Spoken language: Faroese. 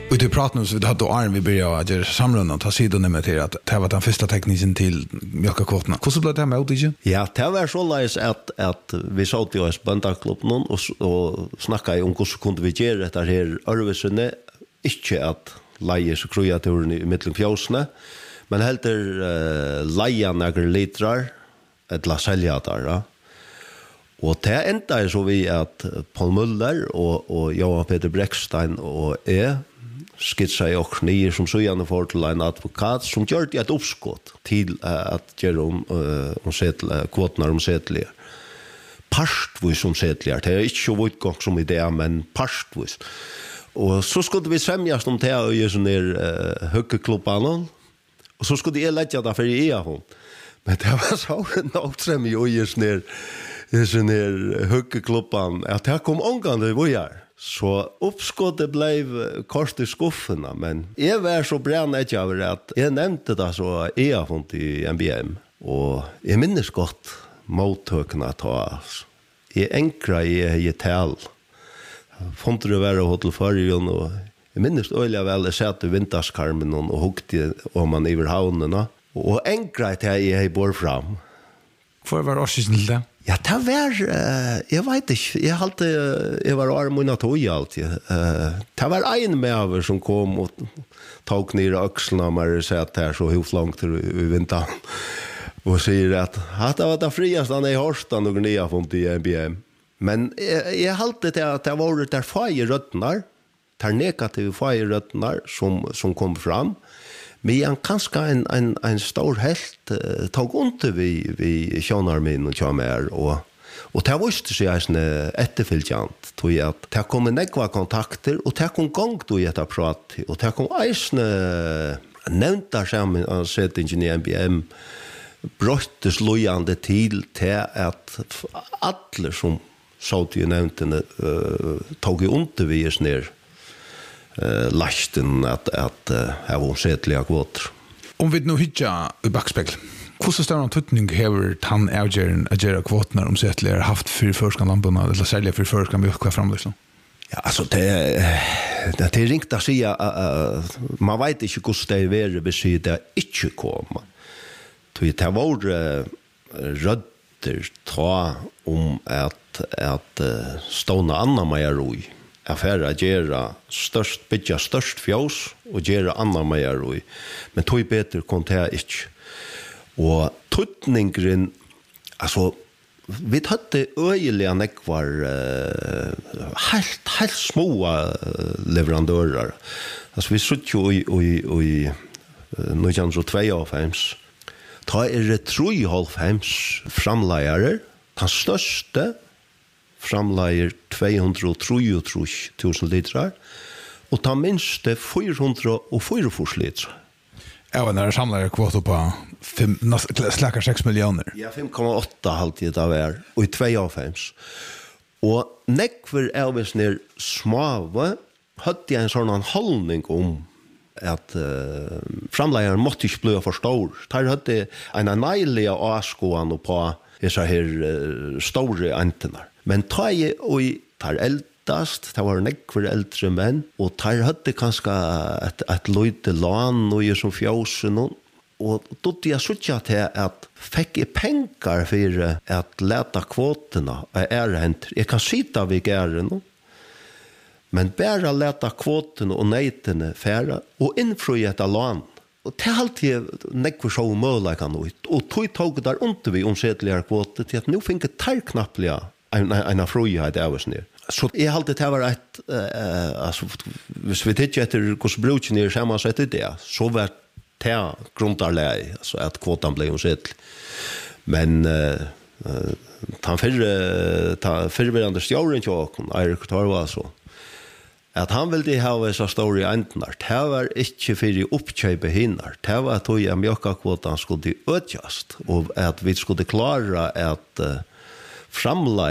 Och du pratar nu så vi hade då Arn vi började att göra samrunda och ta sidan med till att det var den första tekniken till mjölkakvoterna. Hur så blev det med inte? Ja, det var så läs att vi sa till oss bandaklubben och snackade om hur så kunde vi göra det här örvesene, inte att leie så kreaturen i mitten fjåsene, men heller leia några litrar eller sälja där. Och det enda så vi att Paul Muller och Johan Peter Bräckstein och skitsa jag och ni som så gärna får till en advokat som gör det ett uppskott till att göra om sätla kvotnar om sätliga. Pastvis som sätliga. Det är inte så utgång som idé men pastvis. Och så skulle vi sämjas om det och göra sån där högklubban och så skulle jag lägga det för hon. Men det var så något och göra sån där högklubban att det kom ångande i vojar. Så uppskottet blev kort i skuffena, men jag var så brännad över att jag nämnde det så jag fått i MBM. Och jag minns gott mottøkene ta. Jag enkra i tal. Fått det vara hotell förrjun och jag minns öliga väl jag satt i vinterskarmen och hukte om man över havnen. Och enkra att jag bor fram. Får jag vara årsisen till det? Ja, det var, jag vet inte, jag var armona tog alltid. Det var en med som kom och tog ner axlarna när jag satt här så hur långt i vintern. Och säger att det var det friaste han i Horstan och nya från MBM. Men jag halte det att det var där färgröttnar, där negativa färgröttnar som kom fram. Men kanske en stor helt tog inte vi tjänarmin och tjänar och det visste sig efterföljant tog att det kom nekva kontakter och det kom gång då i ett prat och det kom eisne nämnda sammen settingen i MBM brottes lojande till att alla som så till nämnde tog inte vi ner lasten att ha osättliga kvoter. Om vi nu hittar i backspegel, hur stor tutning har han avgören att göra kvoterna omsättliga haft för förskalamporna eller sälja för förskam mjölk framlösning? Ja, alltså det är ringt att säga man vet inte hur det är värre betyder det inte komma. Det var rötter ta om att ståna anna mejeroj affärer göra bygga störst fjås och göra andra mejeroj. Men tog bättre kom det inte. Och tutningen, alltså vi hade öjliga nekvar helt små leverantörer. Alltså vi sutt ju i 1952 ta det 3,5 framlejare, den största framleier 233 000 litrar och ta minste 404 litrar. Ja, när det samlar kvoter på släckar 6 miljoner. Ja, 5,8 alltid det var och i 2,5. Och nekver Elvis ner smava hade jag en sån hållning om att framleier måste inte bli för stor. Där hade en nejliga avskåan på dessa här stora antennar. Men och tar eldast, det var nekvar äldre män, och tar hade kanske ett lite lån och som fjåsen, och då jag såg att fick pengar för att läta kvoterna hänt. Jag kan sitta vid gären, men bara läta kvoterna och nejterna färra och infröja ett lån. Och det är alltid nekvar så möjligt kan ut. Och tog där inte vi omsättliga kvoter till att nu finns det tar knappliga en frihet av oss ner. Så jag har alltid var ett alltså hvis vi tittar efter hur bruken är sammansatt det så var det grundarläge alltså att kvotan blev omsättlig. Men han förvärande stjärnen jag Erik Torvald så att han ville ha så stor ändnar. Det var inte för att uppköpa hinnar. Det var att jag mjölkakvotan skulle ökas och att vi skulle klara att framla